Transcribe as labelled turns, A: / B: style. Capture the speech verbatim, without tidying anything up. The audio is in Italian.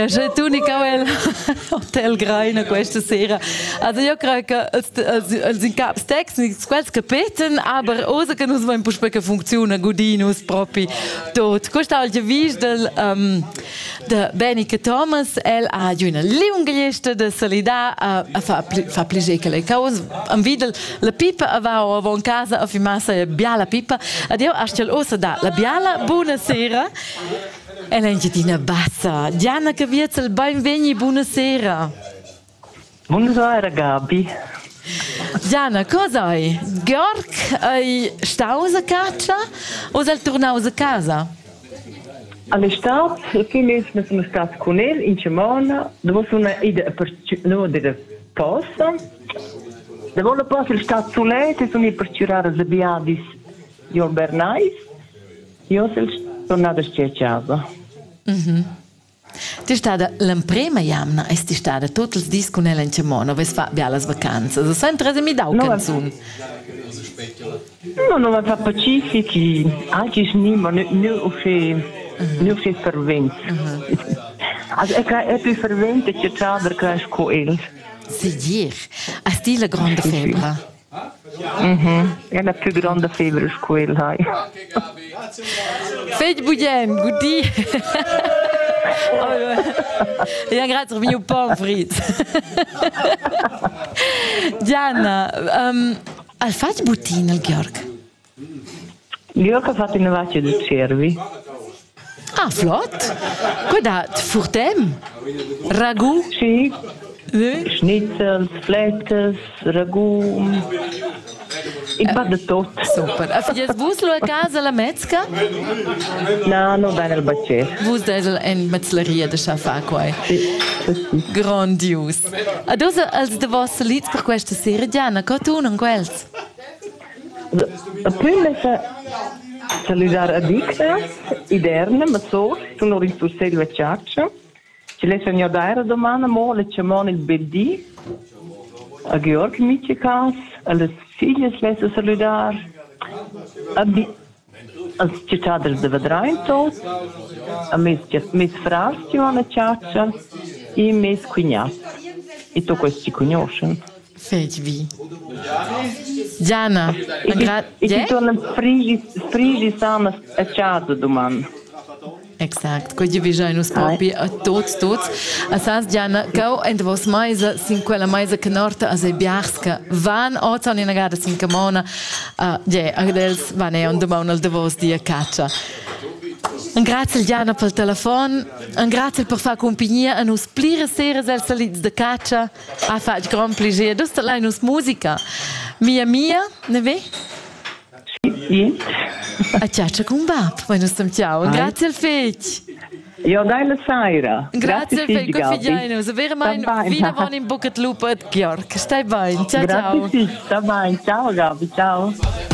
A: c'è tu Nicole Hotel Graina questa sera. Also io credo che els in caps tecnics quels capeten, aber osa che nus vain puspe che funziona godinus propi tot. Questa alge vis del um, de Benica Thomas, el ha una lunga lista de solidar a, a fa fa pliger che le cause am videl la pipa avao avon casa a fimassa e biala pipa. Adio astel osa da la biala buonasera. E l'engiadina bassa. Diana che vietzel benvegni buonasera.
B: Buonasera Gabi.
A: Diana, cosa hai? Georg hai staus a caccia o sei tornaus a casa?
B: All'estate, il primo mese sono stato con lui in Cemona, dove sono idea per no della posta. Dove la posta è stato solete, sono per curare le biadis di Bernais. Io sono tornata a casa.
A: Mhm. Ti stata l'emprema jamna e ti stata tutti i dischi con ella in Cemona, dove fa bia le vacanze. So sempre se mi dau canzun.
B: No, non va pacifici, anche se non non usci non usci fervente. Also è più fervente che c'adra che con il.
A: Si dir, a stile grande febbre.
B: Mhm. È la più grande febbre con il, hai.
A: Feit buien, goedie. Ja, grazie per mio pommes frites. Diana, um, al fai buttine il Georg?
B: Georg ha fatto una vaccia di cervi.
A: Ah, flott. Guarda, furtem. Ragù.
B: Sì.
A: Ne?
B: Schnitzel, flettes, ragù. Il pa di tutto.
A: Super. A figlies vus lo a casa la mezca?
B: No, non bene il baccello.
A: Vus desel en metzleria de schafa quai.
B: Sì, sì.
A: Grandius. Adosa als de vostre lieds per questa sera, Diana, co tu non quels?
B: La prima è salutare a Dicta, iderne, ma so, sono in Surselva Ciaccia. Ci lasciano io dare domani, ma le chiamano il bedì. A Georg Michikas, alle figlie lasciano salutare. A di... Als cittadini di Vedreinto, a Miss Frastio a Ciaccia e Miss Quignat. E tu questi conoscono?
A: Fetvi. Diana,
B: e gra- e ti tornano frigi sana a casa domani.
A: Exact, quindi vi già in uspropi a tots tots. A sas Diana, cau ent vos maisa sin quella maisa che norta a se biarska van ozan in agada sin camona a je agdels van e on domon al de vos dia caccia. Un grazie Diana pel telefon, un grazie per far compagnia a nus plire seres el salits de caccia. A fac gran plaisir. Dus te lai nus musica. Mia mia, ne ve?
B: Sì.
A: A ciaccia con bab, poi nus tam ciao. Un grazie al fetch.
B: Io dai la sera.
A: Grazie al fetch, con figliainus. Vere mein, vina von in bucket lupa at Georg. Stai bene, ciao ciao.
B: Grazie, sta bene. Ciao Gabi, ciao.